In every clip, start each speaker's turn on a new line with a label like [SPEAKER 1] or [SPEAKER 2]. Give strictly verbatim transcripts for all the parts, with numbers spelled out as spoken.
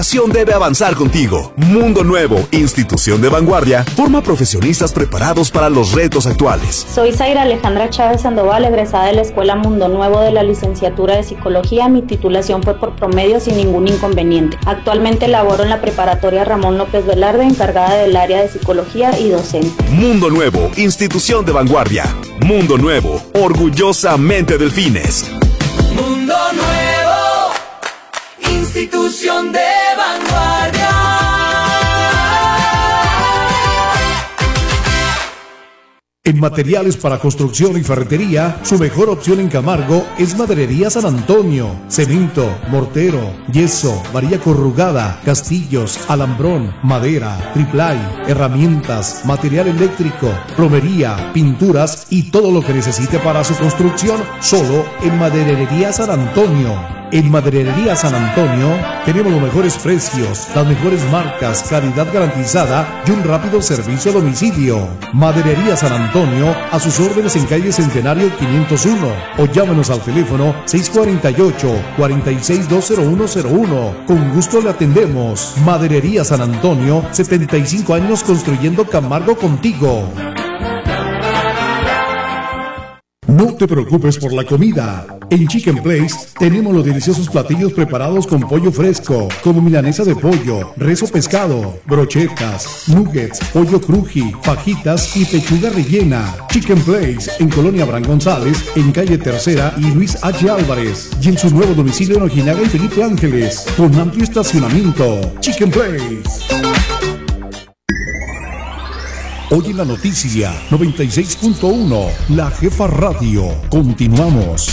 [SPEAKER 1] Debe avanzar contigo. Mundo Nuevo, institución de vanguardia, forma profesionistas preparados para los retos actuales.
[SPEAKER 2] Soy Zaira Alejandra Chávez Sandoval, egresada de la Escuela Mundo Nuevo de la licenciatura de Psicología. Mi titulación fue por promedio sin ningún inconveniente. Actualmente laboro en la preparatoria Ramón López Velarde, encargada del área de Psicología y docente.
[SPEAKER 1] Mundo Nuevo, institución de vanguardia. Mundo Nuevo, orgullosamente Delfines.
[SPEAKER 3] Mundo Nuevo, institución de vanguardia.
[SPEAKER 4] En materiales para construcción y ferretería, su mejor opción en Camargo es Maderería San Antonio. Cemento, mortero, yeso, varilla corrugada, castillos, alambrón, madera, triplay, herramientas, material eléctrico, plomería, pinturas y todo lo que necesite para su construcción, solo en Maderería San Antonio. En Maderería San Antonio tenemos los mejores precios, las mejores marcas, calidad garantizada y un rápido servicio a domicilio. Maderería San Antonio, a sus órdenes en calle Centenario quinientos uno o llámenos al teléfono seis cuatro ocho, cuatro seis dos cero uno cero uno. Con gusto le atendemos. Maderería San Antonio, setenta y cinco años construyendo Camargo contigo. No te preocupes por la comida. En Chicken Place tenemos los deliciosos platillos preparados con pollo fresco, como milanesa de pollo, res o pescado, brochetas, nuggets, pollo cruji, fajitas y pechuga rellena. Chicken Place en Colonia Abraham González, en calle Tercera y Luis H. Álvarez, y en su nuevo domicilio en Ojinaga y Felipe Ángeles, con amplio estacionamiento. Chicken Place. Hoy en la noticia noventa y seis punto uno, La Jefa Radio. Continuamos.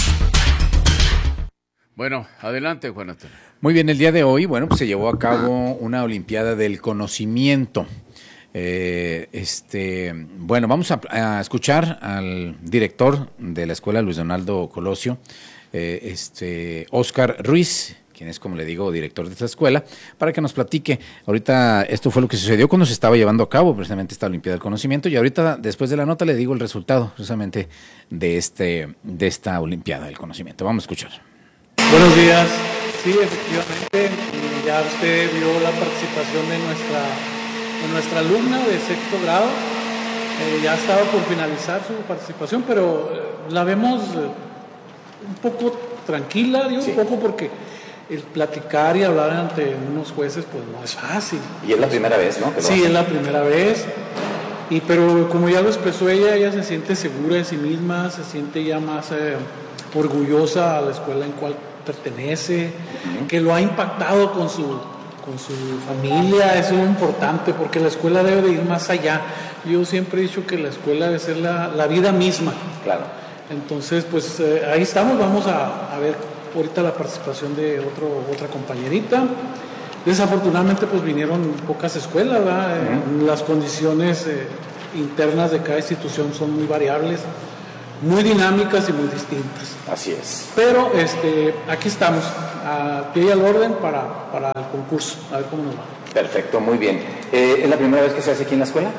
[SPEAKER 5] Bueno, adelante, Juan Antonio.
[SPEAKER 6] Muy bien, el día de hoy, bueno, pues se llevó a cabo una Olimpiada del Conocimiento. Eh, este, bueno, vamos a, a escuchar al director de la Escuela Luis Donaldo Colosio, eh, este, Óscar Ruiz, quien es, como le digo, director de esta escuela, para que nos platique. Ahorita esto fue lo que sucedió cuando se estaba llevando a cabo precisamente esta Olimpiada del Conocimiento, y ahorita, después de la nota, le digo el resultado precisamente de, este, de esta Olimpiada del Conocimiento. Vamos a escuchar.
[SPEAKER 7] Buenos días. Sí, efectivamente, ya usted vio la participación de nuestra, de nuestra alumna de sexto grado. Eh, ya estaba por finalizar su participación, pero eh, la vemos eh, un poco tranquila, digo, sí. Un poco porque el platicar y hablar ante unos jueces pues no es fácil.
[SPEAKER 8] Y es la primera vez, ¿no?
[SPEAKER 7] Sí, es la primera vez. Y pero como ya lo expresó ella, ella se siente segura de sí misma, se siente ya más eh, orgullosa a la escuela en cual pertenece, uh-huh. que lo ha impactado con su, con su familia. Eso es lo importante, porque la escuela debe de ir más allá. Yo siempre he dicho que la escuela debe ser la, la vida misma.
[SPEAKER 8] Claro.
[SPEAKER 7] Entonces, pues eh, ahí estamos, vamos a, a ver ahorita la participación de otro, otra compañerita. Desafortunadamente, pues vinieron pocas escuelas, ¿verdad? Uh-huh. Las condiciones eh, internas de cada institución son muy variables, muy dinámicas y muy distintas.
[SPEAKER 8] Así es.
[SPEAKER 7] Pero este, aquí estamos, a pie y al orden para, para el concurso, a ver cómo nos va.
[SPEAKER 8] Perfecto, muy bien. Eh, ¿Es la primera vez que se hace aquí en la escuela?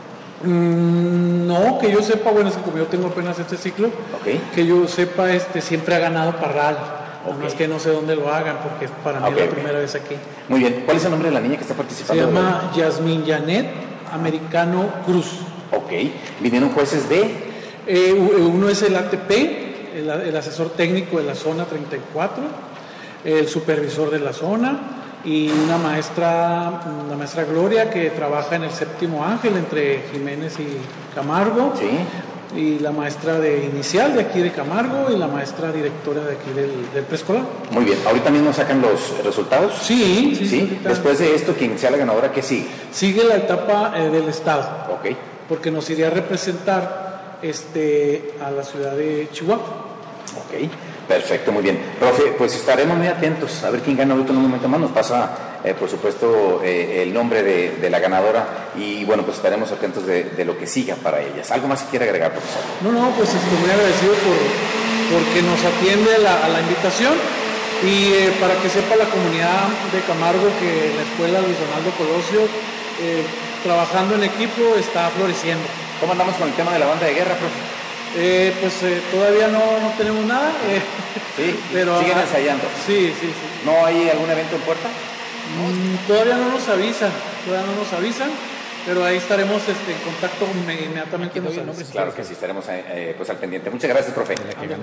[SPEAKER 7] Mm, no, que yo sepa, bueno, es que como yo tengo apenas este ciclo, okay. que yo sepa, este, siempre ha ganado Parral. Okay. Nada más que no sé dónde lo hagan, porque para mí okay, es la primera okay. vez aquí.
[SPEAKER 8] Muy bien. ¿Cuál es el nombre de la niña que está participando?
[SPEAKER 7] Se llama Yasmín Janet Americano Cruz.
[SPEAKER 8] Ok. ¿Vinieron jueces de...?
[SPEAKER 7] Eh, uno es el A T P, el, el asesor técnico de la zona treinta y cuatro, el supervisor de la zona y una maestra, la maestra Gloria, que trabaja en el Séptimo Ángel entre Jiménez y Camargo.
[SPEAKER 8] Sí.
[SPEAKER 7] Y la maestra de inicial de aquí de Camargo y la maestra directora de aquí del, del preescolar.
[SPEAKER 8] Muy bien, ¿ahorita mismo sacan los resultados?
[SPEAKER 7] Sí, sí.
[SPEAKER 8] ¿Sí?
[SPEAKER 7] sí
[SPEAKER 8] Después de esto, quien sea la ganadora, ¿qué sigue?
[SPEAKER 7] Sigue la etapa eh, del estado.
[SPEAKER 8] Ok.
[SPEAKER 7] Porque nos iría a representar este, a la ciudad de Chihuahua.
[SPEAKER 8] Ok, perfecto, muy bien. Profe, pues estaremos muy atentos a ver quién gana ahorita en un momento más. Nos pasa, eh, por supuesto, eh, el nombre de, de la ganadora y, bueno, pues estaremos atentos de, de lo que siga para ellas. ¿Algo más que quiera agregar, profesor?
[SPEAKER 7] No, no, pues estoy muy agradecido por, porque nos atiende la, a la invitación y eh, para que sepa la comunidad de Camargo que la escuela Luis Donaldo Colosio, eh, trabajando en equipo, está floreciendo.
[SPEAKER 8] ¿Cómo andamos con el tema de la banda de guerra, profe?
[SPEAKER 7] Eh, pues eh, todavía no, no tenemos nada. Eh,
[SPEAKER 8] ¿Sí?
[SPEAKER 7] pero,
[SPEAKER 8] ¿Siguen ensayando?
[SPEAKER 7] Sí, sí, sí.
[SPEAKER 8] ¿No hay algún evento en puerta?
[SPEAKER 7] Mm, todavía no nos avisan, todavía no nos avisan, pero ahí estaremos este, en contacto inmediatamente. Nos
[SPEAKER 8] nombres, claro que sí, estaremos eh, pues al pendiente. Muchas gracias, profe.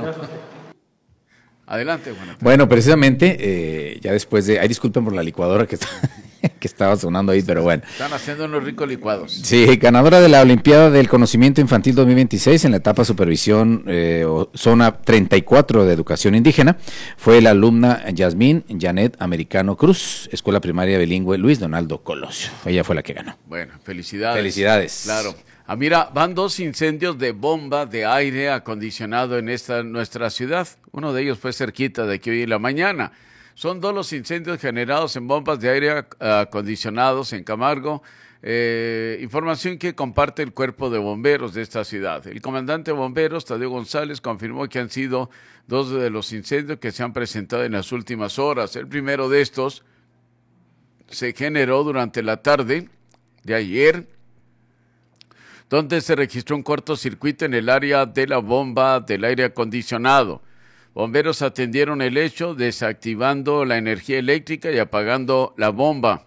[SPEAKER 5] Adelante. Bueno,
[SPEAKER 6] bueno precisamente, eh, ya después de... Ay, disculpen por la licuadora que, está, que estaba sonando ahí, pero bueno.
[SPEAKER 5] Están haciendo unos ricos licuados.
[SPEAKER 6] Sí, ganadora de la Olimpiada del Conocimiento Infantil dos mil veintiséis en la etapa supervisión eh, zona treinta y cuatro de Educación Indígena, fue la alumna Yasmín Janet Americano Cruz, Escuela Primaria Bilingüe Luis Donaldo Colosio. Ella fue la que ganó.
[SPEAKER 5] Bueno, felicidades.
[SPEAKER 6] Felicidades.
[SPEAKER 5] Claro. Ah, mira, van dos incendios de bomba de aire acondicionado en esta nuestra ciudad. Uno de ellos fue cerquita de aquí hoy en la mañana. Son dos los incendios generados en bombas de aire acondicionados en Camargo. Eh, información que comparte el Cuerpo de Bomberos de esta ciudad. El comandante de bomberos, Tadeo González, confirmó que han sido dos de los incendios que se han presentado en las últimas horas. El primero de estos se generó durante la tarde de ayer, donde se registró un cortocircuito en el área de la bomba del aire acondicionado. Bomberos atendieron el hecho, desactivando la energía eléctrica y apagando la bomba.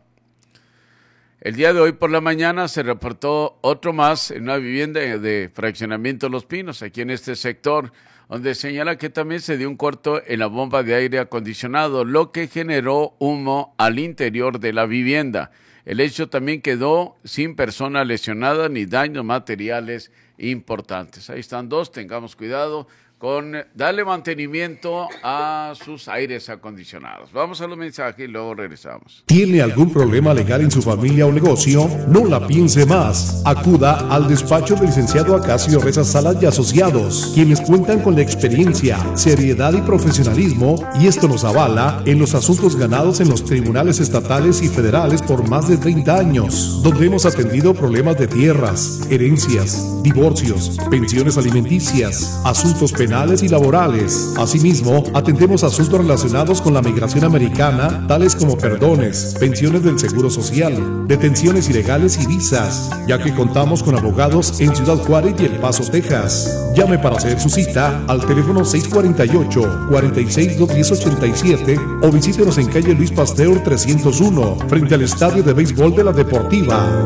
[SPEAKER 5] El día de hoy por la mañana se reportó otro más en una vivienda de fraccionamiento Los Pinos, aquí en este sector, donde señala que también se dio un corto en la bomba de aire acondicionado, lo que generó humo al interior de la vivienda. El hecho también quedó sin persona lesionada ni daños materiales importantes. Ahí están dos, tengamos cuidado con darle mantenimiento a sus aires acondicionados. Vamos a los mensajes y luego regresamos.
[SPEAKER 4] ¿Tiene algún problema legal en su familia o negocio? No la piense más. Acuda al despacho del licenciado Acacio Reza Salas y Asociados, quienes cuentan con la experiencia, seriedad y profesionalismo, y esto nos avala en los asuntos ganados en los tribunales estatales y federales por más de treinta años, donde hemos atendido problemas de tierras, herencias, divorcios, pensiones alimenticias, asuntos penales y laborales. Asimismo, atendemos asuntos relacionados con la migración americana, tales como perdones, pensiones del Seguro Social, detenciones ilegales y visas, ya que contamos con abogados en Ciudad Juárez y El Paso, Texas. Llame para hacer su cita al teléfono seis cuatro ocho, cuatro seis dos, uno cero ocho siete o visítenos en calle Luis Pasteur trescientos uno, frente al Estadio de Béisbol de la Deportiva.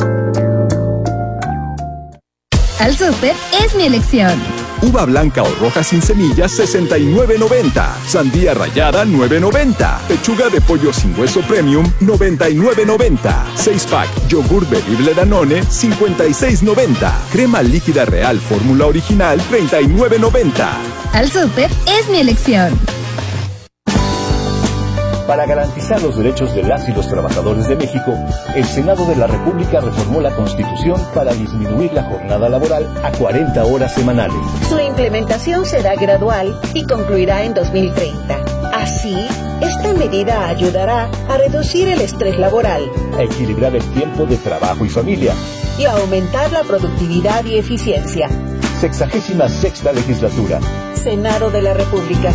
[SPEAKER 9] Al Súper es mi elección.
[SPEAKER 1] Uva blanca o roja sin semillas, sesenta y nueve noventa. Sandía rallada, nueve noventa. Pechuga de pollo sin hueso premium, noventa y nueve noventa. seis pack yogur bebible Danone, cincuenta y seis noventa. Crema líquida real fórmula original, treinta y nueve noventa.
[SPEAKER 9] Al Súper es mi elección.
[SPEAKER 10] Para garantizar los derechos de las y los trabajadores de México, el Senado de la República reformó la Constitución para disminuir la jornada laboral a cuarenta horas semanales.
[SPEAKER 11] Su implementación será gradual y concluirá en dos mil treinta. Así, esta medida ayudará a reducir el estrés laboral,
[SPEAKER 10] a equilibrar el tiempo de trabajo y familia
[SPEAKER 11] y a aumentar la productividad y eficiencia.
[SPEAKER 10] Sexagésima sexta legislatura.
[SPEAKER 11] Senado de la República.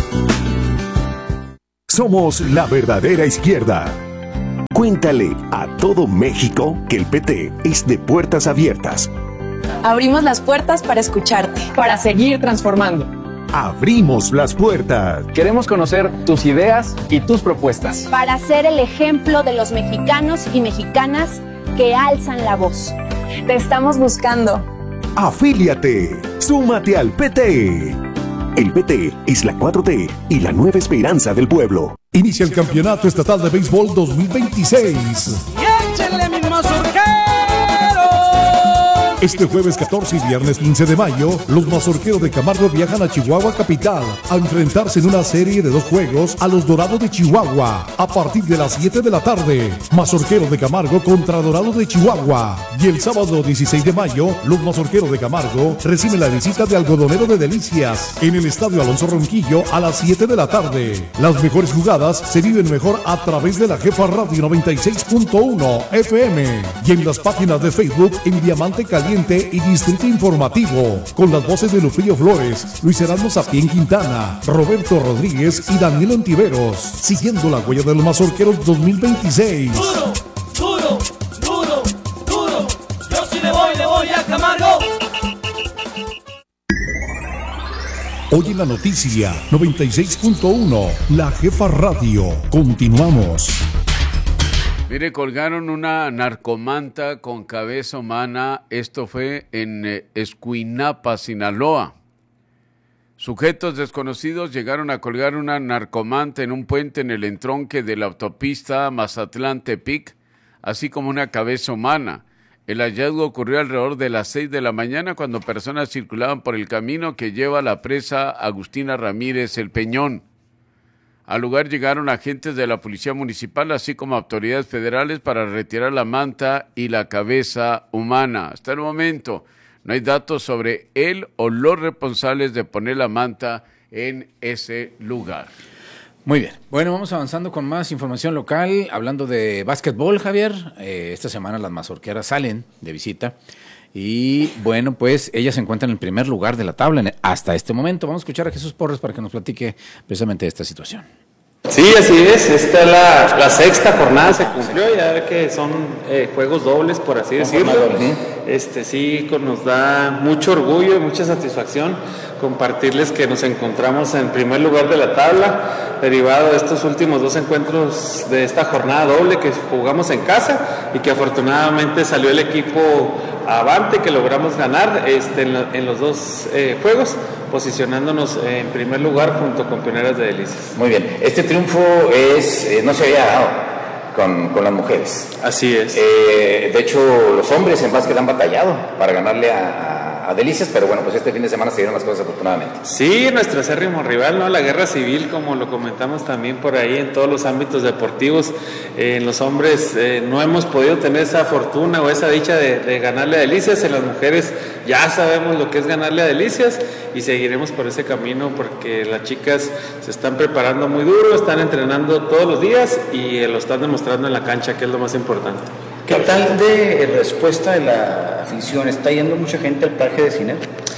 [SPEAKER 1] Somos la verdadera izquierda. Cuéntale a todo México que el P T es de puertas abiertas.
[SPEAKER 12] Abrimos las puertas para escucharte, para seguir transformando.
[SPEAKER 1] Abrimos las puertas.
[SPEAKER 13] Queremos conocer tus ideas y tus propuestas.
[SPEAKER 14] Para ser el ejemplo de los mexicanos y mexicanas que alzan la voz.
[SPEAKER 12] Te estamos buscando.
[SPEAKER 1] Afíliate. Súmate al P T. El P T es la cuatro T y la nueva esperanza del pueblo.
[SPEAKER 4] Inicia el Campeonato Estatal de Béisbol dos mil veintiséis.
[SPEAKER 3] ¡Y échenle mis mazorqueros!
[SPEAKER 4] Este jueves catorce y viernes quince de mayo, los mazorqueros de Camargo viajan a Chihuahua capital a enfrentarse en una serie de dos juegos a los Dorados de Chihuahua a partir de las siete de la tarde. Mazorqueros de Camargo contra Dorados de Chihuahua. Y el sábado dieciséis de mayo, los mazorqueros de Camargo reciben la visita de Algodonero de Delicias en el Estadio Alonso Ronquillo a las siete de la tarde. Las mejores jugadas se viven mejor a través de la Jefa Radio noventa y seis punto uno F M y en las páginas de Facebook en Diamante Caliente y Distrito Informativo, con las voces de Lupillo Flores, Luis Erasmo Sapien Quintana, Roberto Rodríguez y Daniel Ontiveros, siguiendo la huella de los mazorqueros dos mil veintiséis.
[SPEAKER 3] Duro, duro, duro, duro, yo sí le voy, le voy a Camargo.
[SPEAKER 4] Hoy en la noticia noventa y seis punto uno, la Jefa Radio. Continuamos.
[SPEAKER 5] Mire, colgaron una narcomanta con cabeza humana. Esto fue en eh, Escuinapa, Sinaloa. Sujetos desconocidos llegaron a colgar una narcomanta en un puente en el entronque de la autopista Mazatlán-Tepic, así como una cabeza humana. El hallazgo ocurrió alrededor de las seis de la mañana cuando personas circulaban por el camino que lleva a la presa Agustina Ramírez El Peñón. Al lugar llegaron agentes de la Policía Municipal, así como autoridades federales para retirar la manta y la cabeza humana. Hasta el momento no hay datos sobre él o los responsables de poner la manta en ese lugar.
[SPEAKER 6] Muy bien. Bueno, vamos avanzando con más información local. Hablando de básquetbol, Javier, eh, esta semana las mazorqueras salen de visita. Y bueno, pues ellas se encuentran en el primer lugar de la tabla hasta este momento. Vamos a escuchar a Jesús Porres para que nos platique precisamente de esta situación.
[SPEAKER 15] Sí, así es. Esta es la, la sexta jornada, se cumplió, ya que son eh, juegos dobles, por así decirlo. Este sí nos da mucho orgullo y mucha satisfacción compartirles que nos encontramos en primer lugar de la tabla, derivado de estos últimos dos encuentros de esta jornada doble que jugamos en casa y que afortunadamente salió el equipo avante, que logramos ganar este, en, la, en los dos eh, juegos, posicionándonos en primer lugar junto con Pioneras de Delicias.
[SPEAKER 8] Muy bien, este triunfo es eh, no se había dado con, con las mujeres.
[SPEAKER 15] Así es.
[SPEAKER 8] Eh, de hecho, los hombres en básquet han batallado para ganarle a, a, a Delicias, pero bueno, pues este fin de semana se dieron las cosas afortunadamente.
[SPEAKER 15] Sí, nuestro acérrimo rival, ¿no? La guerra civil, como lo comentamos también por ahí en todos los ámbitos deportivos, eh, en los hombres eh, no hemos podido tener esa fortuna o esa dicha de, de ganarle a Delicias, en las mujeres ya sabemos lo que es ganarle a Delicias y seguiremos por ese camino porque las chicas se están preparando muy duro, están entrenando todos los días y lo están demostrando en la cancha, que es lo más importante.
[SPEAKER 16] ¿Qué tal de respuesta de la afición? ¿Está yendo mucha gente al parque de Ciner?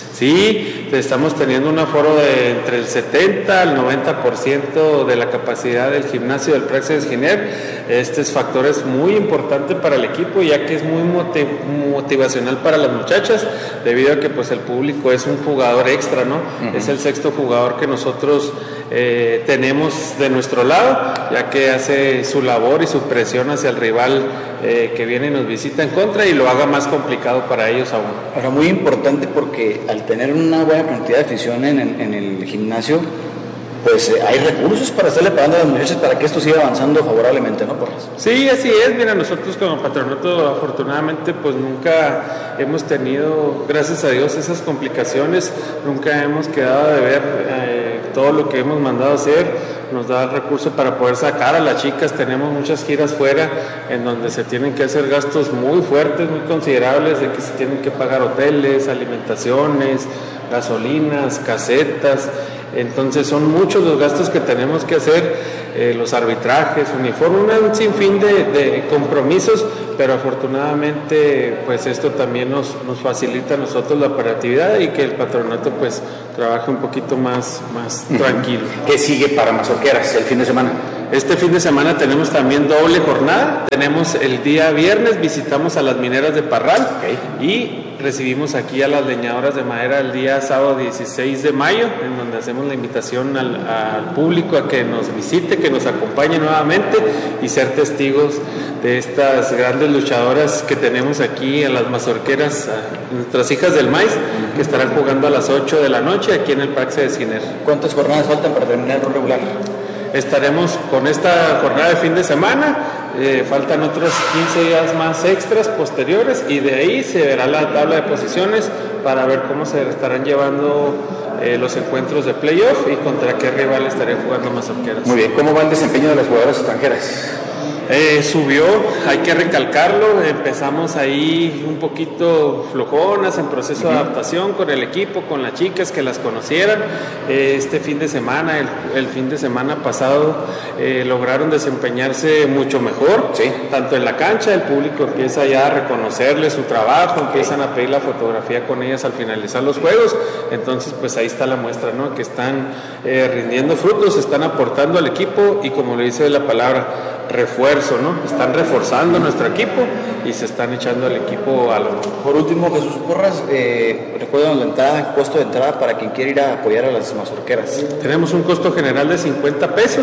[SPEAKER 15] Sí, estamos teniendo un aforo de entre el setenta al noventa por ciento de la capacidad del gimnasio del Praxis de Giner. Este es factor es muy importante para el equipo, ya que es muy motiv motivacional para las muchachas, debido a que pues el público es un jugador extra, ¿no? Uh-huh. Es el sexto jugador que nosotros eh, tenemos de nuestro lado, ya que hace su labor y su presión hacia el rival eh, que viene y nos visita en contra y lo haga más complicado para ellos aún.
[SPEAKER 16] Ahora, muy importante porque al tener una buena cantidad de afición en, en, en el gimnasio, pues eh, hay recursos para estarle pagando a las muchachas para que esto siga avanzando favorablemente, ¿no, Porras?
[SPEAKER 15] Sí, así es. Mira, nosotros como patronato afortunadamente pues nunca hemos tenido, gracias a Dios, esas complicaciones, nunca hemos quedado de ver eh, todo lo que hemos mandado hacer. Nos da recursos para poder sacar a las chicas, tenemos muchas giras fuera en donde se tienen que hacer gastos muy fuertes, muy considerables, de que se tienen que pagar hoteles, alimentaciones, gasolinas, casetas. Entonces son muchos los gastos que tenemos que hacer, eh, los arbitrajes, uniformes, un sinfín de, de compromisos, pero afortunadamente pues esto también nos, nos facilita a nosotros la operatividad y que el patronato pues trabaje un poquito más, más tranquilo.
[SPEAKER 8] ¿Qué sigue para mazorqueras el fin de semana?
[SPEAKER 15] Este fin de semana tenemos también doble jornada, tenemos el día viernes, visitamos a las mineras de Parral, okay, y recibimos aquí a las leñadoras de madera el día sábado dieciséis de mayo, en donde hacemos la invitación al, al público a que nos visite, que nos acompañe nuevamente y ser testigos de estas grandes luchadoras que tenemos aquí, a las mazorqueras, a nuestras hijas del maíz, que estarán jugando a las ocho de la noche aquí en el Praxis de Ciner.
[SPEAKER 16] ¿Cuántas jornadas faltan para terminar el regular?
[SPEAKER 15] Estaremos con esta jornada de fin de semana, eh, faltan otros quince días más extras posteriores y de ahí se verá la tabla de posiciones para ver cómo se estarán llevando eh, los encuentros de playoff y contra qué rival estarían jugando mazorqueras.
[SPEAKER 8] Muy bien, ¿cómo va el desempeño de las jugadoras extranjeras?
[SPEAKER 15] Eh, subió, hay que recalcarlo, empezamos ahí un poquito flojonas en proceso uh-huh. de adaptación con el equipo, con las chicas que las conocieran. Eh, este fin de semana, el, el fin de semana pasado eh, lograron desempeñarse mucho mejor,
[SPEAKER 8] sí.
[SPEAKER 15] tanto en la cancha, el público empieza ya a reconocerle su trabajo, empiezan a pedir la fotografía con ellas al finalizar los juegos, entonces pues ahí está la muestra, ¿no? Que están eh, rindiendo frutos, están aportando al equipo y como le dice la palabra, refuerzo, ¿no? Están reforzando nuestro equipo y se están echando al equipo a lo...
[SPEAKER 16] Por último, Jesús Porras, eh, recuerdan la entrada, costo de entrada para quien quiera ir a apoyar a las mazorqueras.
[SPEAKER 15] Tenemos un costo general de cincuenta pesos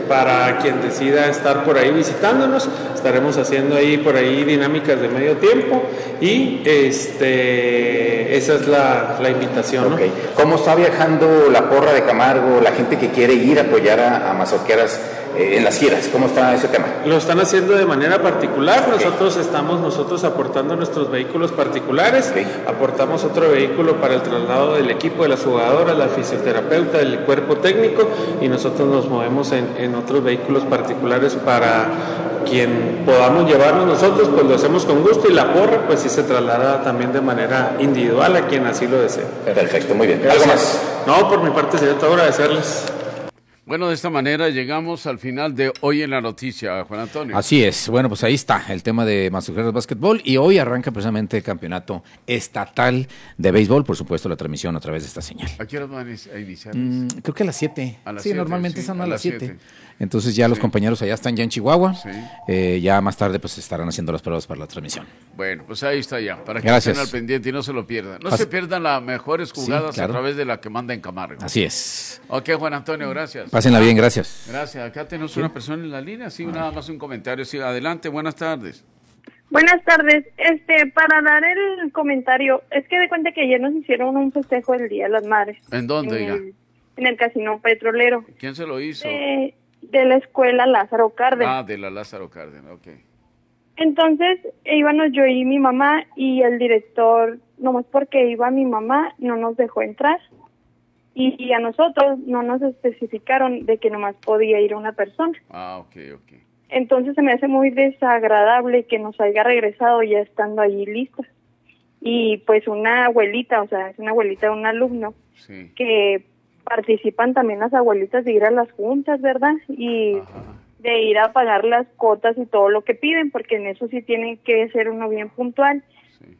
[SPEAKER 15] para quien decida estar por ahí visitándonos. Estaremos haciendo ahí por ahí dinámicas de medio tiempo y este esa es la, la invitación, ¿no?
[SPEAKER 8] Okay. ¿Cómo está viajando la porra de Camargo, la gente que quiere ir a apoyar a, a mazorqueras eh, en las giras? ¿Cómo está ese tema?
[SPEAKER 15] Lo están haciendo de manera particular. Okay. Nosotros estamos nosotros aportando nuestros vehículos particulares, okay. Aportamos otro vehículo para el traslado del equipo, de las jugadoras, la fisioterapeuta, el cuerpo técnico, y nosotros nos movemos en, en otros vehículos particulares para quien podamos llevarnos nosotros, pues lo hacemos con gusto, y la porra pues sí se traslada también de manera individual a quien así lo desee.
[SPEAKER 8] Perfecto, muy bien. ¿Algo más?
[SPEAKER 15] No, por mi parte sería todo agradecerles.
[SPEAKER 5] Bueno, de esta manera llegamos al final de Hoy en la Noticia, Juan Antonio.
[SPEAKER 6] Así es. Bueno, pues ahí está el tema de Mazorqueras Básquetbol, y hoy arranca precisamente el campeonato estatal de béisbol, por supuesto la transmisión a través de esta señal.
[SPEAKER 5] ¿A qué hora van a iniciar?
[SPEAKER 6] Mm, creo que a las siete.
[SPEAKER 5] A las
[SPEAKER 6] sí,
[SPEAKER 5] siete,
[SPEAKER 6] normalmente
[SPEAKER 5] sí,
[SPEAKER 6] son a,
[SPEAKER 5] a
[SPEAKER 6] las
[SPEAKER 5] las
[SPEAKER 6] siete.
[SPEAKER 5] siete.
[SPEAKER 6] Entonces ya
[SPEAKER 5] Sí.
[SPEAKER 6] los compañeros allá están ya en Chihuahua.
[SPEAKER 5] Sí.
[SPEAKER 6] Eh, ya más tarde pues estarán haciendo las pruebas para la transmisión.
[SPEAKER 5] Bueno, pues ahí está ya, para que
[SPEAKER 6] Gracias.
[SPEAKER 5] estén al pendiente y no se lo pierdan. No
[SPEAKER 6] Pas-
[SPEAKER 5] se pierdan las mejores jugadas
[SPEAKER 6] Sí, claro.
[SPEAKER 5] a través de la que manda en Camargo.
[SPEAKER 6] Así es.
[SPEAKER 5] Ok, Juan Antonio, gracias.
[SPEAKER 6] Pásenla bien, gracias.
[SPEAKER 5] Gracias. Acá tenemos
[SPEAKER 6] ¿Sí?
[SPEAKER 5] una persona en la línea, sí, nada más un comentario. Sí, adelante, buenas tardes.
[SPEAKER 17] Buenas tardes. Este, para dar el comentario, es que de cuenta que ayer nos hicieron un festejo del Día de las Madres.
[SPEAKER 5] ¿En dónde,
[SPEAKER 17] en
[SPEAKER 5] oiga?
[SPEAKER 17] el, en el Casino Petrolero.
[SPEAKER 5] ¿Quién se lo hizo?
[SPEAKER 17] De, de la escuela Lázaro Cárdenas.
[SPEAKER 5] Ah, de la Lázaro Cárdenas, ok.
[SPEAKER 17] Entonces, íbamos yo y mi mamá, y el director, nomás porque iba mi mamá, no nos dejó entrar. Y, y a nosotros no nos especificaron de que nomás podía ir una persona.
[SPEAKER 5] Ah, ok, ok.
[SPEAKER 17] Entonces se me hace muy desagradable que nos haya regresado ya estando allí listas. Y pues una abuelita, o sea, es una abuelita de un alumno,
[SPEAKER 5] Sí.
[SPEAKER 17] que participan también las abuelitas de ir a las juntas, ¿verdad? Y
[SPEAKER 5] Ajá.
[SPEAKER 17] de ir a pagar las cuotas y todo lo que piden, porque en eso sí tiene que ser uno bien puntual.
[SPEAKER 5] Sí.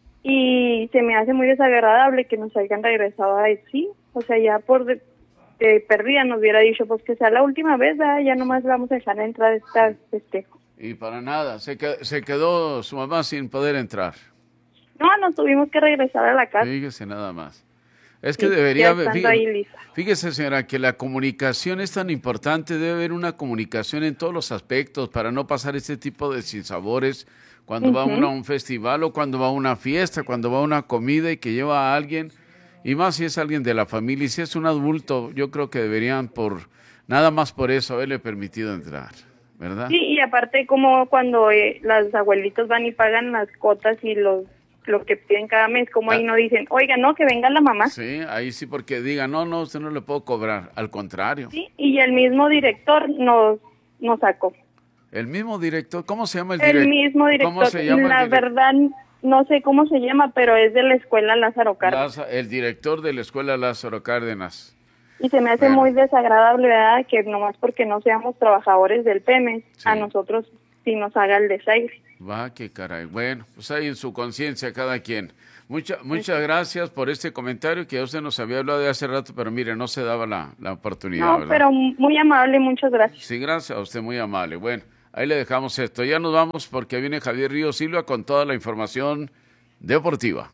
[SPEAKER 17] Y se me hace muy desagradable que nos hayan regresado a sí, o sea, ya por de, de perdida nos hubiera dicho, pues que sea la última vez, ¿verdad? Ya nomás vamos a dejar entrar esta festejo.
[SPEAKER 5] Y para nada, se, que- se quedó su mamá sin poder entrar.
[SPEAKER 17] No, nos tuvimos que regresar a la casa.
[SPEAKER 5] Fíjese nada más. Es que
[SPEAKER 17] Sí,
[SPEAKER 5] debería
[SPEAKER 17] ya
[SPEAKER 5] haber,
[SPEAKER 17] estando ahí
[SPEAKER 5] fíjese,
[SPEAKER 17] lista.
[SPEAKER 5] fíjese, señora, que la comunicación es tan importante, debe haber una comunicación en todos los aspectos para no pasar este tipo de sinsabores cuando va
[SPEAKER 17] Ujú.
[SPEAKER 5] uno a un festival o cuando va a una fiesta, cuando va a una comida y que lleva a alguien, y más si es alguien de la familia, y si es un adulto, yo creo que deberían por nada más por eso haberle permitido entrar, ¿verdad?
[SPEAKER 17] Sí, y aparte como cuando eh, las abuelitos van y pagan las cuotas y los lo que piden cada mes, como ahí
[SPEAKER 5] Ah.
[SPEAKER 17] no dicen, oiga, no, que venga la mamá.
[SPEAKER 5] Sí, ahí sí, porque diga, no, no, usted no le puedo cobrar, al contrario.
[SPEAKER 17] Sí, y el mismo director nos, nos sacó.
[SPEAKER 5] El mismo director, ¿cómo se llama el
[SPEAKER 17] El
[SPEAKER 5] director?
[SPEAKER 17] mismo director,
[SPEAKER 5] ¿Cómo se llama
[SPEAKER 17] la
[SPEAKER 5] el director?
[SPEAKER 17] verdad no sé cómo se llama, pero es de la escuela Lázaro Cárdenas.
[SPEAKER 5] Laza- el director de la escuela Lázaro Cárdenas.
[SPEAKER 17] Y se me hace
[SPEAKER 5] Bueno.
[SPEAKER 17] muy desagradable, ¿verdad? Que nomás porque no seamos trabajadores del P E M E, a nosotros sí nos haga el desaire.
[SPEAKER 5] Va, qué caray. Bueno, pues ahí en su conciencia cada quien. Mucha, muchas gracias por este comentario que a usted nos había hablado de hace rato, pero mire, no se daba la, la oportunidad,
[SPEAKER 17] No,
[SPEAKER 5] ¿verdad?
[SPEAKER 17] pero muy amable, muchas gracias.
[SPEAKER 5] Sí, gracias a usted, muy amable. Bueno, ahí le dejamos esto. Ya nos vamos porque viene Javier Río Silva con toda la información deportiva.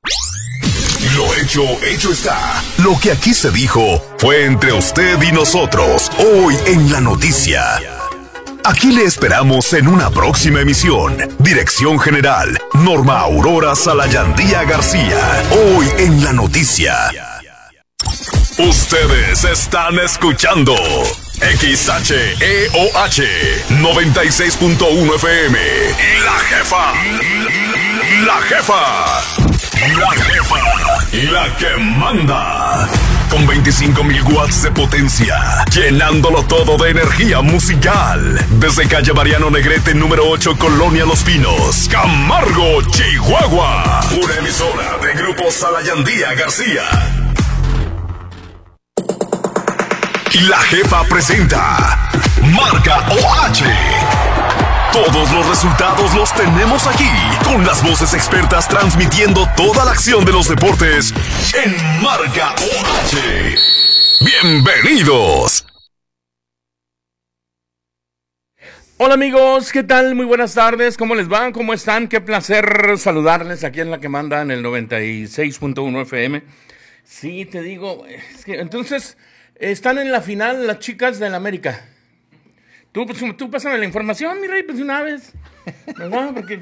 [SPEAKER 18] Lo hecho, hecho está. Lo que aquí se dijo fue entre usted y nosotros, hoy en la noticia. Aquí le esperamos en una próxima emisión. Dirección General, Norma Aurora Salayandía García, hoy en la noticia. Ustedes están escuchando X H E O H noventa y seis punto uno F M. La jefa. La jefa. La jefa. La que manda. Con veinticinco mil watts de potencia, llenándolo todo de energía musical. Desde calle Mariano Negrete, número ocho, Colonia Los Pinos, Camargo, Chihuahua. Una emisora de Grupo Salayandía García. La jefa presenta Marca O H. Todos los resultados los tenemos aquí, con las voces expertas transmitiendo toda la acción de los deportes en Marca O H. ¡Bienvenidos!
[SPEAKER 19] Hola amigos, ¿qué tal? Muy buenas tardes, ¿cómo les va? ¿Cómo están? Qué placer saludarles aquí en la que manda en el noventa y seis punto uno F M. Sí, te digo, es que entonces están en la final las chicas del América. Tú, pues, tú pásame la información, mi rey, pues de una vez. ¿Verdad? Porque...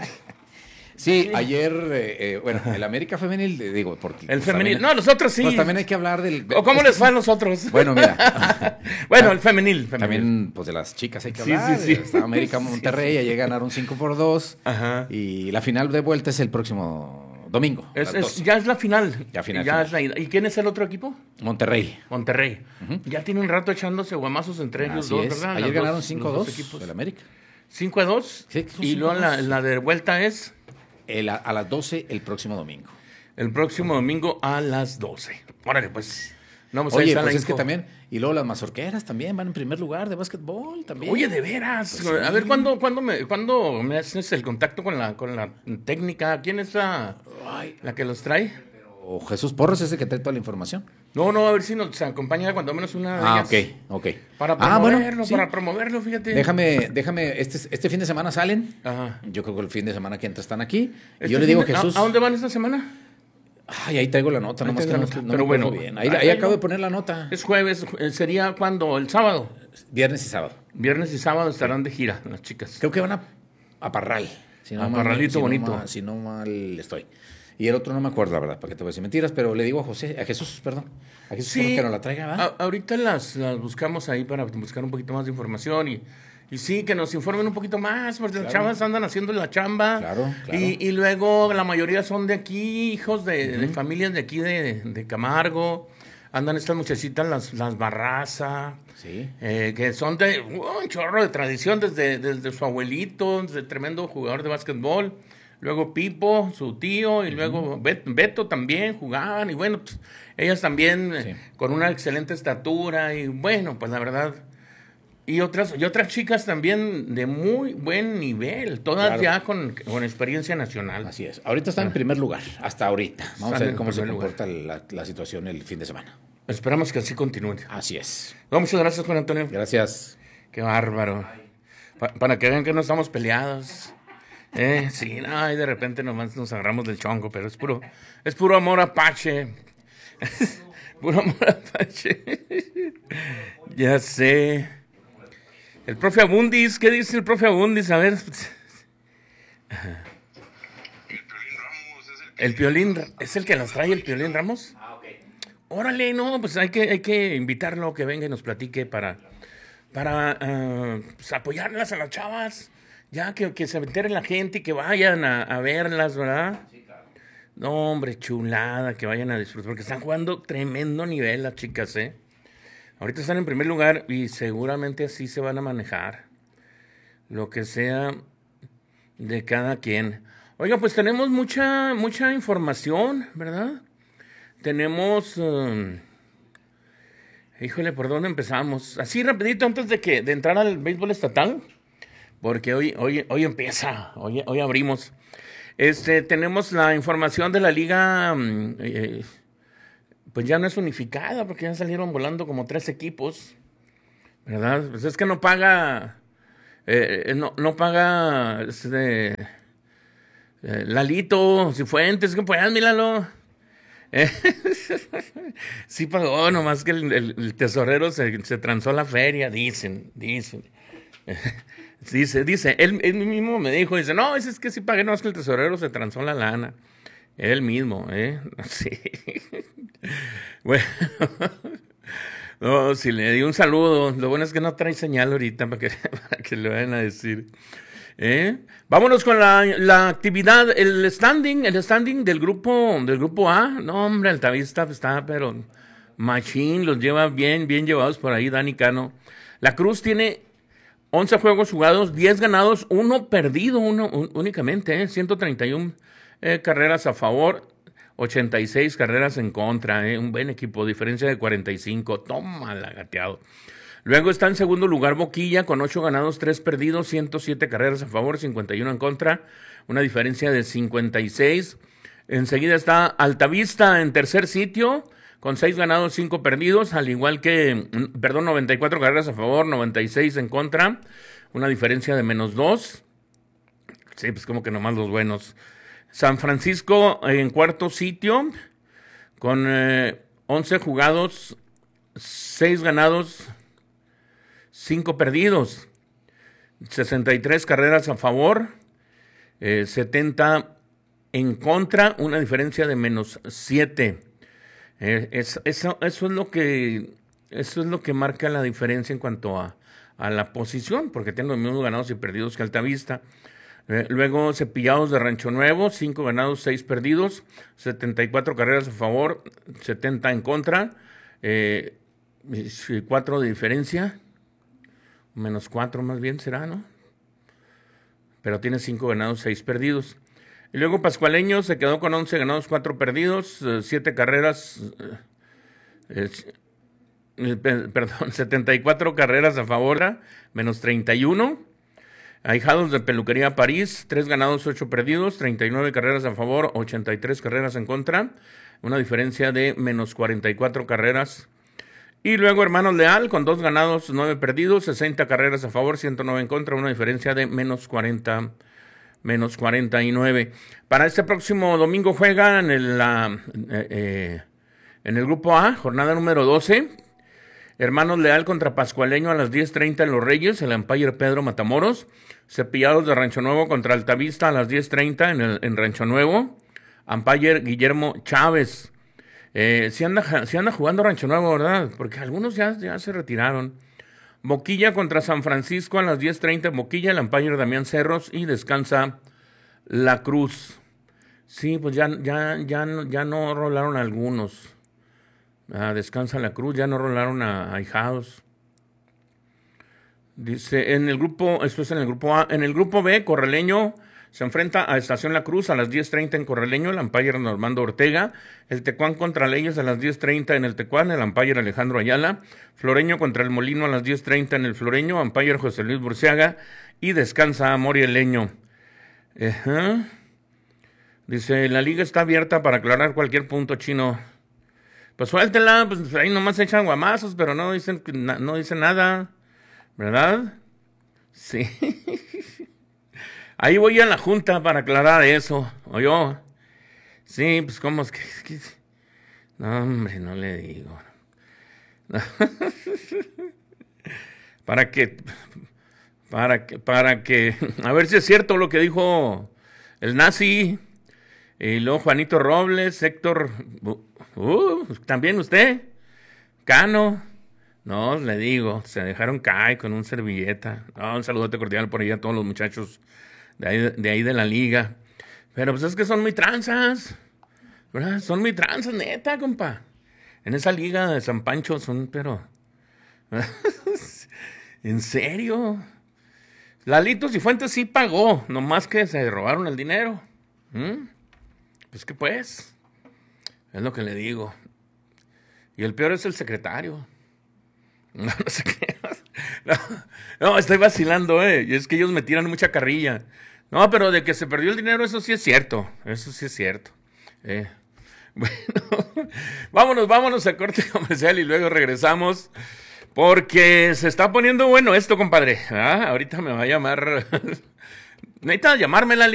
[SPEAKER 6] Sí, sí, ayer, eh, eh, bueno, el América femenil, digo, porque...
[SPEAKER 19] El
[SPEAKER 6] pues,
[SPEAKER 19] femenil,
[SPEAKER 6] también,
[SPEAKER 19] no, los otros sí.
[SPEAKER 6] Pues también hay que hablar del...
[SPEAKER 19] ¿O cómo les va a los otros?
[SPEAKER 6] Bueno, mira.
[SPEAKER 19] Bueno, el femenil, femenil.
[SPEAKER 6] También, pues de las chicas hay que
[SPEAKER 19] Sí,
[SPEAKER 6] hablar.
[SPEAKER 19] sí, sí.
[SPEAKER 6] Está América Monterrey,
[SPEAKER 19] Sí, sí.
[SPEAKER 6] ayer ganaron cinco por dos.
[SPEAKER 19] Ajá.
[SPEAKER 6] Y la final de vuelta es el próximo domingo. a
[SPEAKER 19] Es,
[SPEAKER 6] las
[SPEAKER 19] es,
[SPEAKER 6] doce.
[SPEAKER 19] ya es la final.
[SPEAKER 6] Ya final,
[SPEAKER 19] Ya
[SPEAKER 6] final.
[SPEAKER 19] es la ida. ¿Y quién es el otro equipo?
[SPEAKER 6] Monterrey.
[SPEAKER 19] Monterrey. Uh-huh. Ya tiene un rato echándose guamazos entre ellos
[SPEAKER 6] Así
[SPEAKER 19] dos,
[SPEAKER 6] es.
[SPEAKER 19] ¿verdad?
[SPEAKER 6] Ayer
[SPEAKER 19] Las
[SPEAKER 6] ganaron
[SPEAKER 19] dos-
[SPEAKER 6] cinco a
[SPEAKER 19] los
[SPEAKER 6] dos
[SPEAKER 19] equipos.
[SPEAKER 6] del América.
[SPEAKER 19] cinco a dos.
[SPEAKER 6] Sí,
[SPEAKER 19] y luego la, la de vuelta es...
[SPEAKER 6] El, a, a las doce el próximo domingo.
[SPEAKER 19] El próximo domingo a las doce. Órale, pues. No, pues ahí
[SPEAKER 6] Oye,
[SPEAKER 19] está
[SPEAKER 6] pues
[SPEAKER 19] la
[SPEAKER 6] es que
[SPEAKER 19] info.
[SPEAKER 6] también, y luego las mazorqueras también van en primer lugar de básquetbol también.
[SPEAKER 19] Oye, de veras.
[SPEAKER 6] Pues sí.
[SPEAKER 19] A ver, ¿cuándo, cuándo, me, ¿cuándo me haces el contacto con la, con la técnica? ¿Quién es la, la que los trae?
[SPEAKER 6] O Jesús Porras es el que trae toda la información.
[SPEAKER 19] No, no, a ver si nos acompaña cuando menos una de
[SPEAKER 6] Ah,
[SPEAKER 19] ellas.
[SPEAKER 6] ok, ok.
[SPEAKER 19] Para
[SPEAKER 6] Ah, bueno,
[SPEAKER 19] promoverlo,
[SPEAKER 6] sí.
[SPEAKER 19] para promoverlo, fíjate.
[SPEAKER 6] Déjame, déjame, este, este fin de semana salen.
[SPEAKER 19] Ajá.
[SPEAKER 6] Yo creo que el fin de semana que entra están aquí. Y
[SPEAKER 19] Este
[SPEAKER 6] yo le digo a
[SPEAKER 19] fin de-
[SPEAKER 6] Jesús.
[SPEAKER 19] ¿A, a dónde van esta semana?
[SPEAKER 6] Ay, ahí traigo la nota,
[SPEAKER 19] Ahí
[SPEAKER 6] nomás que
[SPEAKER 19] traigo
[SPEAKER 6] no,
[SPEAKER 19] la nota.
[SPEAKER 6] no
[SPEAKER 19] Pero
[SPEAKER 6] me
[SPEAKER 19] bueno,
[SPEAKER 6] acuerdo bien. Ahí,
[SPEAKER 19] ahí
[SPEAKER 6] ahí
[SPEAKER 19] no.
[SPEAKER 6] acabo de poner la nota.
[SPEAKER 19] Es jueves, eh, ¿sería cuándo? ¿El sábado?
[SPEAKER 6] Viernes y sábado.
[SPEAKER 19] Viernes y sábado estarán de gira las chicas.
[SPEAKER 6] Creo que van a, a Parral. Si
[SPEAKER 19] A
[SPEAKER 6] mal-
[SPEAKER 19] Parralito
[SPEAKER 6] si no
[SPEAKER 19] bonito.
[SPEAKER 6] mal- si no mal estoy. Y el otro no me acuerdo, la verdad, para que te voy a decir mentiras, pero le digo a José, a Jesús, perdón, a Jesús
[SPEAKER 19] Sí,
[SPEAKER 6] que nos la traiga, ¿verdad?
[SPEAKER 19] a- ahorita las, las buscamos ahí para buscar un poquito más de información y, y sí, que nos informen un poquito más, porque las
[SPEAKER 6] Claro.
[SPEAKER 19] chavas andan haciendo la chamba.
[SPEAKER 6] Claro, claro.
[SPEAKER 19] Y, y luego la mayoría son de aquí, hijos de, de
[SPEAKER 6] Ujú.
[SPEAKER 19] familias de aquí de, de Camargo. Andan estas muchachitas, las, las Barraza,
[SPEAKER 6] Sí.
[SPEAKER 19] eh, que son de uh, un chorro de tradición desde, desde su abuelito, desde tremendo jugador de básquetbol. Luego Pipo, su tío, y luego Bet- Beto también jugaban. Y bueno, pues, ellas también eh, con una excelente estatura. Y bueno, pues la verdad. Y otras, y otras chicas también de muy buen nivel, todas
[SPEAKER 6] Claro.
[SPEAKER 19] ya con, con experiencia nacional.
[SPEAKER 6] Así es. Ahorita están en primer lugar, hasta ahorita. Vamos
[SPEAKER 19] Están
[SPEAKER 6] a ver
[SPEAKER 19] en
[SPEAKER 6] cómo se
[SPEAKER 19] primer lugar.
[SPEAKER 6] comporta la, la situación el fin de semana.
[SPEAKER 19] Esperamos que así continúe.
[SPEAKER 6] Así es.
[SPEAKER 19] No, muchas gracias, Juan Antonio.
[SPEAKER 6] Gracias.
[SPEAKER 19] Qué bárbaro. Pa- para que vean que no estamos peleados. Eh, sí, no, y de repente nomás nos agarramos del chongo, pero es puro, es puro amor apache. Puro amor apache. Ya sé. El profe Abundis, ¿qué dice el profe Abundis? A ver. El Piolín, ¿es el que las trae el Piolín Ramos? Ah, ok. Órale, no, pues hay que, hay que invitarlo, que venga y nos platique para, para ah, pues, apoyarlas a las chavas. Ya que, que se entere la gente y que vayan a, a verlas, ¿verdad? Sí, claro. No, hombre, chulada, que vayan a disfrutar, porque están jugando tremendo nivel las chicas, ¿eh? Ahorita están en primer lugar y seguramente así se van a manejar. Lo que sea de cada quien. Oiga, pues tenemos mucha, mucha información, ¿verdad? Tenemos... um, híjole, ¿por dónde empezamos? Así rapidito antes de que de entrar al béisbol estatal. Porque hoy, hoy, hoy empieza, hoy, hoy abrimos. Este, tenemos la información de la liga, mm, eh, pues ya no es unificada, porque ya salieron volando como tres equipos, ¿verdad? Pues es que no paga, eh, no, no paga, este, eh, Lalito, Cifuentes, que pues, míralo. Eh, sí pagó, nomás que el, el- el tesorero se, se transó la feria, dicen, dicen. Dice, dice, él, él mismo me dijo, dice, no, es que sí pagué, no, es que el tesorero se transó la lana. Él mismo, ¿eh? Sí. Bueno, no, si le di un saludo, lo bueno es que no trae señal ahorita para que, para que le vayan a decir. ¿Eh? Vámonos con la, la actividad, el standing, el standing del grupo, del grupo A. No, hombre, Altavista está, pero machín, los lleva bien, bien llevados por ahí, Dani Cano. La Cruz tiene once juegos jugados, diez ganados, uno perdido, uno un- únicamente, ¿eh? ciento treinta y uno eh, carreras a favor, ochenta y seis carreras en contra, ¿eh? Un buen equipo, diferencia de cuarenta y cinco, tómala, gateado. Luego está en segundo lugar Boquilla con ocho ganados, tres perdidos, ciento siete carreras a favor, cincuenta y uno en contra, una diferencia de cincuenta y seis. Enseguida está Altavista en tercer sitio, con seis ganados, cinco perdidos, al igual que, mm, perdón, noventa y cuatro carreras a favor, noventa y seis en contra, una diferencia de menos dos. Sí, pues como que nomás los buenos. San Francisco en cuarto sitio, con eh, once jugados, seis ganados, cinco perdidos. sesenta y tres carreras a favor, eh, setenta en contra, una diferencia de menos siete. Eh, es, eso, eso es lo que eso es lo que marca la diferencia en cuanto a, a la posición, porque tienen los mismos ganados y perdidos que Altavista. Eh, luego Cepillados de Rancho Nuevo, cinco ganados, seis perdidos, setenta y cuatro carreras a favor, setenta en contra, eh, cuatro de diferencia, menos cuatro más bien será, ¿no? Pero tiene cinco ganados, seis perdidos. Y luego Pascualeño se quedó con once ganados, cuatro perdidos, siete carreras, eh, eh, perdón, setenta y cuatro carreras a favor, menos treinta y uno. Ahijados de Peluquería París, tres ganados, ocho perdidos, treinta y nueve carreras a favor, ochenta y tres carreras en contra, una diferencia de menos cuarenta y cuatro carreras. Y luego Hermanos Leal, con dos ganados, nueve perdidos, sesenta carreras a favor, ciento nueve en contra, una diferencia de menos cuarenta, menos cuarenta y nueve. Para este próximo domingo juegan en el, la, eh, eh, en el grupo A, jornada número doce. Hermanos Leal contra Pascualeño a las diez treinta en Los Reyes, el Empire Pedro Matamoros. Cepillados de Rancho Nuevo contra Altavista a las diez treinta en, el, en Rancho Nuevo. Empire Guillermo Chávez. Eh, si anda, si anda jugando Rancho Nuevo, ¿verdad? Porque algunos ya, ya se retiraron. Boquilla contra San Francisco a las diez treinta en Boquilla, el Empire Damián Cerros, y descansa La Cruz. Sí, pues ya, ya, ya, ya no rolaron algunos. Ah, descansa La Cruz, ya no rolaron a Ahijados. Dice, en el grupo, esto es en el grupo A, en el grupo B, Corraleño se enfrenta a Estación La Cruz a las diez treinta en Corraleño, el Empire Normando Ortega. El Tecuán contra Leyes a las diez treinta en el Tecuán, el Empire Alejandro Ayala. Floreño contra el Molino a las diez treinta en el Floreño, Empire José Luis Burciaga. Y descansa Morieleño. Uh-huh. Dice, la liga está abierta para aclarar cualquier punto, Chino. Pues suéltela, pues ahí nomás echan guamazos, pero no dicen, no dicen nada, ¿verdad? Sí. Ahí voy a la junta para aclarar eso, ¿o yo? Sí, pues cómo es que... que... No, hombre, no le digo. Para que... Para que... Para que... A ver si es cierto lo que dijo el nazi. Y luego Juanito Robles, Héctor... Uh, también usted, Cano. No, le digo, se dejaron caer con un servilleta. No, un saludote cordial por ahí a todos los muchachos de ahí de, ahí de la liga. Pero pues es que son muy tranzas, ¿verdad? Son muy tranzas, neta, compa. En esa liga de San Pancho son, pero... ¿En serio? Lalito Cifuentes sí pagó, nomás que se robaron el dinero. ¿Mm? Pues que pues... Es lo que le digo. Y el peor es el secretario. No, no sé qué. No, no, estoy vacilando, eh. Y es que ellos me tiran mucha carrilla. No, pero de que se perdió el dinero, eso sí es cierto. Eso sí es cierto. Eh. Bueno, vámonos, vámonos a corte comercial y luego regresamos. Porque se está poniendo bueno esto, compadre. Ah, ahorita me va a llamar. Necesita llamarme la